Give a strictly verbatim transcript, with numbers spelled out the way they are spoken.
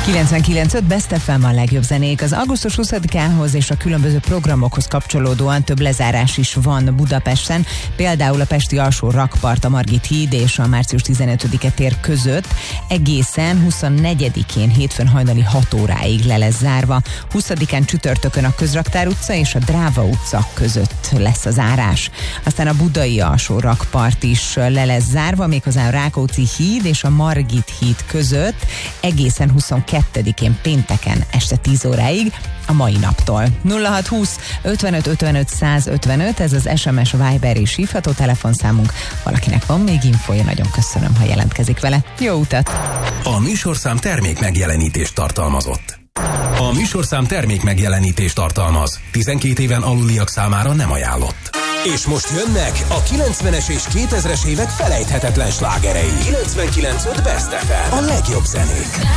kilencvenkilenc öt Best ef em a legjobb zenék. Az augusztus huszadikához és a különböző programokhoz kapcsolódóan több lezárás is van Budapesten. Például a pesti alsó rakpart, a Margit híd és a március tizenötödike tér között egészen huszonnegyedikén hétfőn hajnali hat óráig le lesz zárva. huszadikán csütörtökön a Közraktár utca és a Dráva utca között lesz a zárás. Aztán a budai alsó rakpart is le lesz zárva, méghozzá a Rákóczi híd és a Margit híd között egészen huszonkettedikén pénteken este tíz óráig, a mai naptól. nulla hat húsz ötvenöt ötvenöt százötvenöt, ez az es em es, Viber és hívható telefonszámunk. Valakinek van még infója, nagyon köszönöm, ha jelentkezik vele. Jó utat! A műsorszám termék megjelenítést tartalmazott. A műsorszám termék megjelenítést tartalmaz. tizenkét éven aluliak számára nem ajánlott. És most jönnek a kilencvenes és kétezres évek felejthetetlen slágerei. kilencvenkilenc öt Best ef em, a legjobb zenék.